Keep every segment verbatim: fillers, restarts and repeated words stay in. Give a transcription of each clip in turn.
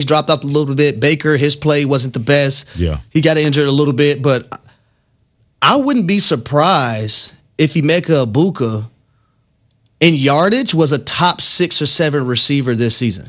dropped off a little bit. Baker, his play wasn't the best. Yeah. He got injured a little bit, but I wouldn't be surprised if Emeka Egbuka in yardage was a top six or seven receiver this season.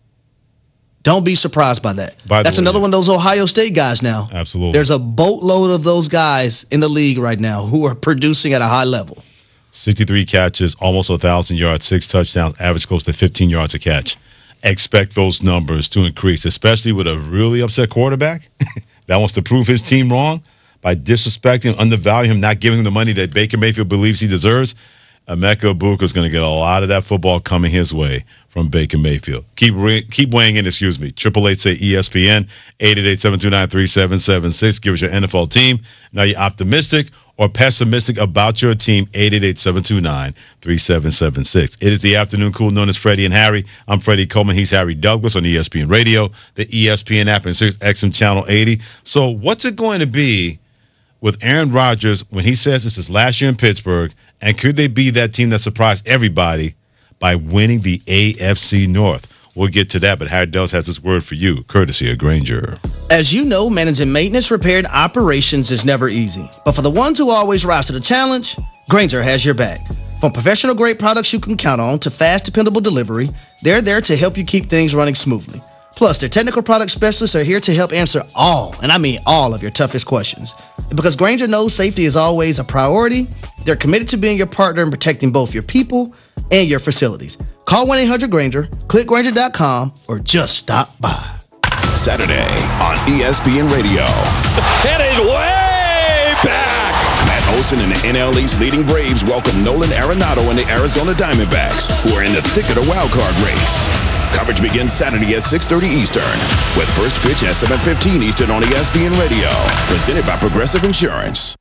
Don't be surprised by that. By That's way, another one of those Ohio State guys now. Absolutely. There's a boatload of those guys in the league right now who are producing at a high level. sixty-three catches, almost one thousand yards, six touchdowns, average close to fifteen yards a catch. Expect those numbers to increase, especially with a really upset quarterback that wants to prove his team wrong by disrespecting, undervaluing him, not giving him the money that Baker Mayfield believes he deserves. Emeka Egbuka is going to get a lot of that football coming his way from Baker Mayfield. Keep re- keep weighing in, excuse me. Triple eight say E S P N, eight eight eight, seven two nine, three seven seven six. Give us your N F L team. Now you're optimistic or pessimistic about your team, eight eight eight, seven two nine, three seven seven six. It is the afternoon cool known as Freddie and Harry. I'm Freddie Coleman. He's Harry Douglas on E S P N Radio, the E S P N app, and Sirius X M Channel eighty. So what's it going to be with Aaron Rodgers when he says this is last year in Pittsburgh, and could they be that team that surprised everybody by winning the A F C North? We'll get to that, but Harry Douglas has this word for you, courtesy of Grainger. As you know, managing maintenance, repair, and operations is never easy. But for the ones who always rise to the challenge, Grainger has your back. From professional-grade products you can count on to fast, dependable delivery, they're there to help you keep things running smoothly. Plus, their technical product specialists are here to help answer all, and I mean all, of your toughest questions. And because Grainger knows safety is always a priority, they're committed to being your partner in protecting both your people and your facilities. Call one eight hundred Grainger, click Grainger dot com, or just stop by. Saturday on E S P N Radio. It is way back. Matt Olson and the N L East leading Braves welcome Nolan Arenado and the Arizona Diamondbacks, who are in the thick of the wild card race. Coverage begins Saturday at six thirty Eastern, with first pitch at seven fifteen Eastern on E S P N Radio. Presented by Progressive Insurance.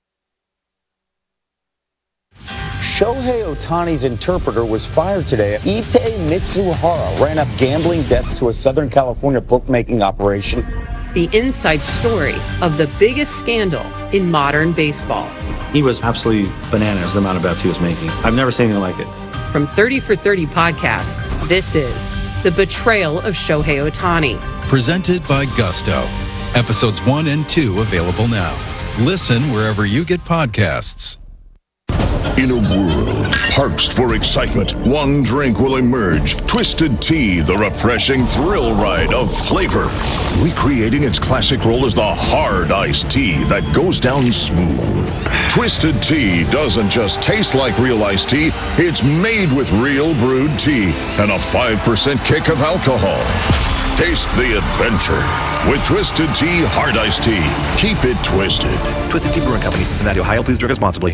Shohei Ohtani's interpreter was fired today. Ippei Mitsuhara ran up gambling debts to a Southern California bookmaking operation. The inside story of the biggest scandal in modern baseball. He was absolutely bananas, the amount of bets he was making. I've never seen anything like it. From thirty for thirty podcasts, this is The Betrayal of Shohei Ohtani. Presented by Gusto. Episodes one and two available now. Listen wherever you get podcasts. In a world parched for excitement, one drink will emerge. Twisted Tea, the refreshing thrill ride of flavor. Recreating its classic role as the hard iced tea that goes down smooth. Twisted Tea doesn't just taste like real iced tea, it's made with real brewed tea and a five percent kick of alcohol. Taste the adventure with Twisted Tea Hard Iced Tea. Keep it twisted. Twisted Tea Brewing Company, Cincinnati, Ohio. Please drink responsibly.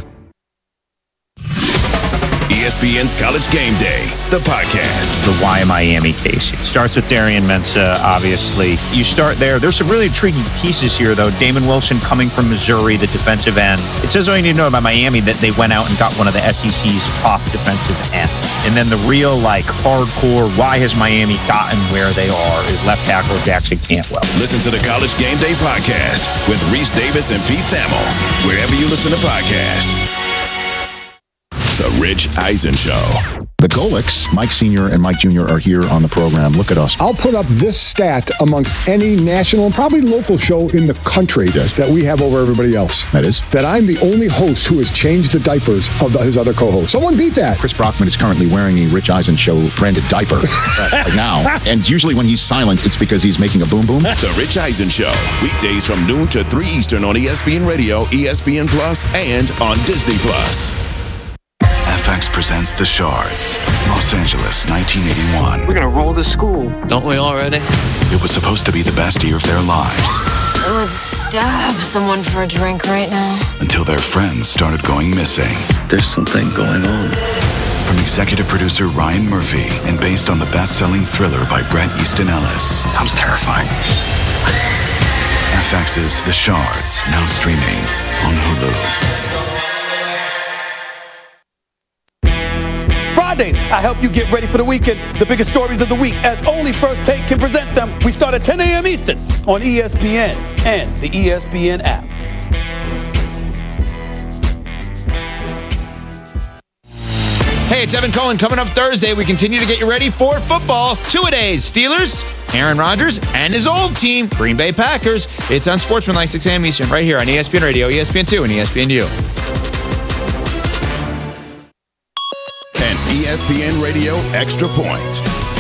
E S P N's College Game Day, the podcast. The Why Miami case. It starts with Darian Mensah, obviously. You start there. There's some really intriguing pieces here, though. Damon Wilson coming from Missouri, the defensive end. It says all you need to know about Miami that they went out and got one of the S E C's top defensive ends. And then the real, like, hardcore, why has Miami gotten where they are, is left tackle Jackson Cantwell. Listen to the College Game Day podcast with Reese Davis and Pete Thamel, wherever you listen to podcasts. The Rich Eisen Show. The Golics, Mike Senior and Mike Junior are here on the program. Look at us. I'll put up this stat amongst any national and probably local show in the country yes. that we have over everybody else. That is? That I'm the only host who has changed the diapers of the, his other co-hosts. Someone beat that. Chris Brockman is currently wearing a Rich Eisen Show branded diaper right now. And usually when he's silent, it's because he's making a boom boom. The Rich Eisen Show. Weekdays from noon to three Eastern on E S P N Radio, E S P N Plus, and on Disney Plus. F X presents The Shards, Los Angeles, nineteen eighty-one. We're gonna roll the school, don't we already? It was supposed to be the best year of their lives. I would stab someone for a drink right now. Until their friends started going missing. There's something going on. From executive producer Ryan Murphy and based on the best-selling thriller by Bret Easton Ellis. Sounds terrifying. F X's The Shards, now streaming on Hulu. Fridays, I help you get ready for the weekend. The biggest stories of the week, as only First Take can present them. We start at ten a.m. Eastern on E S P N and the E S P N app. Hey, it's Evan Cohen. Coming up Thursday, we continue to get you ready for football. Two-a-days. Steelers Aaron Rodgers and his old team, Green Bay Packers. It's on Sportsmanlike, six a.m. Eastern, right here on E S P N Radio, E S P N two, and E S P N U. And E S P N Radio Extra Point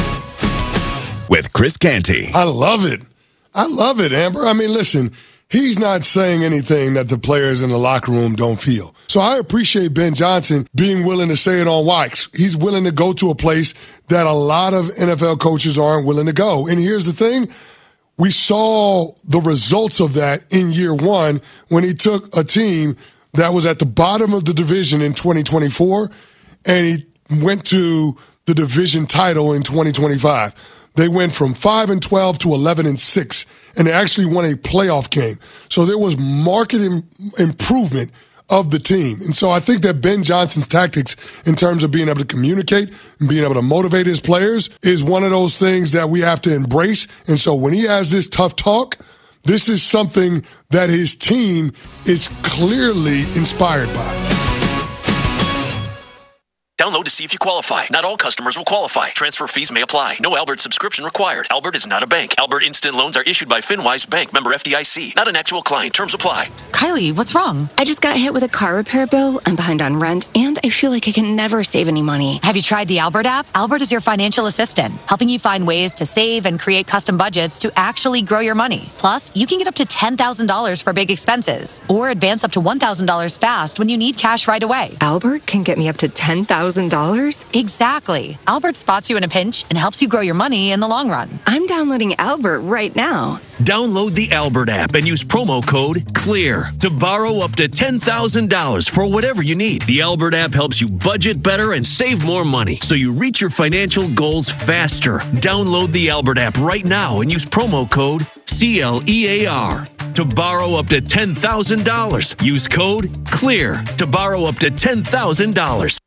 with Chris Canty. I love it. I love it, Amber. I mean, listen, he's not saying anything that the players in the locker room don't feel. So I appreciate Ben Johnson being willing to say it on wax. He's willing to go to a place that a lot of N F L coaches aren't willing to go. And here's the thing. We saw the results of that in year one when he took a team that was at the bottom of the division in twenty twenty-four and he went to the division title in twenty twenty-five. They went from five and twelve to eleven and six, and they actually won a playoff game. So there was market im- improvement of the team. And so I think that Ben Johnson's tactics in terms of being able to communicate and being able to motivate his players is one of those things that we have to embrace. And so when he has this tough talk, this is something that his team is clearly inspired by. Download to see if you qualify. Not all customers will qualify. Transfer fees may apply. No Albert subscription required. Albert is not a bank. Albert Instant Loans are issued by FinWise Bank, member F D I C. Not an actual client. Terms apply. Kylie, what's wrong? I just got hit with a car repair bill. I'm behind on rent, and I feel like I can never save any money. Have you tried the Albert app? Albert is your financial assistant, helping you find ways to save and create custom budgets to actually grow your money. Plus, you can get up to ten thousand dollars for big expenses, or advance up to one thousand dollars fast when you need cash right away. Albert can get me up to ten thousand dollars? Exactly. Albert spots you in a pinch and helps you grow your money in the long run. I'm downloading Albert right now. Download the Albert app and use promo code CLEAR to borrow up to ten thousand dollars for whatever you need. The Albert app helps you budget better and save more money so you reach your financial goals faster. Download the Albert app right now and use promo code C L E A R to borrow up to ten thousand dollars. Use code CLEAR to borrow up to ten thousand dollars.